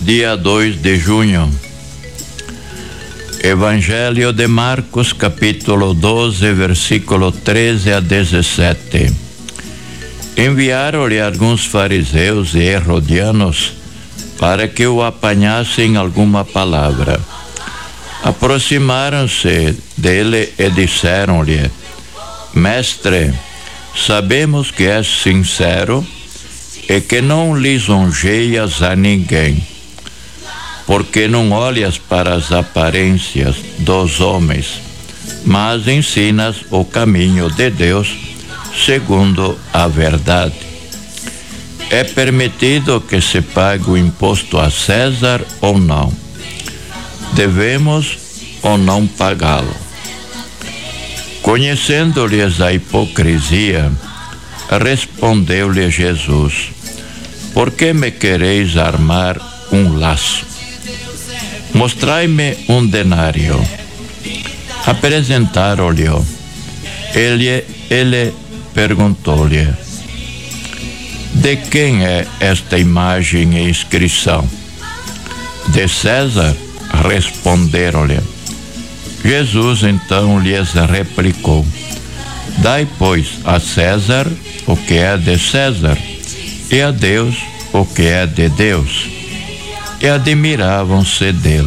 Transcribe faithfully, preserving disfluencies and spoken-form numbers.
dia dois de junho. Evangelho de Marcos, capítulo doze, versículo treze a dezessete. Enviaram-lhe alguns fariseus e herodianos para que o apanhassem alguma palavra. Aproximaram-se dele e disseram-lhe: Mestre, sabemos que és sincero e que não lisonjeias a ninguém, porque não olhas para as aparências dos homens, mas ensinas o caminho de Deus segundo a verdade. É permitido que se pague o imposto a César ou não? Devemos ou não pagá-lo? Conhecendo-lhes a hipocrisia, respondeu-lhe Jesus: Por que me quereis armar um laço? Mostrai-me um denário. Apresentaram-lhe. Ele, ele perguntou-lhe: De quem é esta imagem e inscrição? De César, responderam-lhe. Jesus então lhes replicou: Dai, pois, a César o que é de César, e a Deus o que é de Deus. E admiravam-se dele.